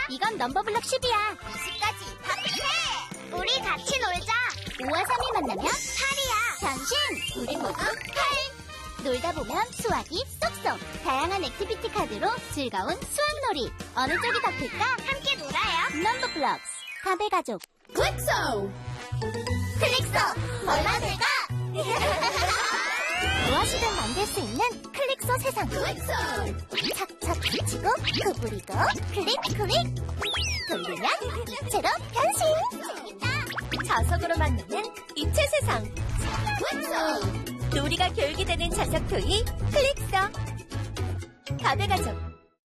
이건 넘버블럭 10이야. 10까지 파티해! 우리 같이 놀자. 5와 3이 만나면 8이야. 변신! 우리 모두 8! 놀다 보면 수학이 쏙쏙! 다양한 액티비티 카드로 즐거운 수학놀이! 어느 쪽이 더 클까? 함께 놀아요. 넘버블럭스 가베 가족 클릭소! 클릭소! 얼마 내가? 무엇이든 만들 수 있는 클릭소 세상! 클릭소! 착착 붙이고 구부리고 클릭 클릭! 돌리면 입체로 변신! 재밌다. 자석으로 만드는 입체 세상! 클릭소! 놀이가 교육이 되는 자석 토이 클릭소! 가베 가족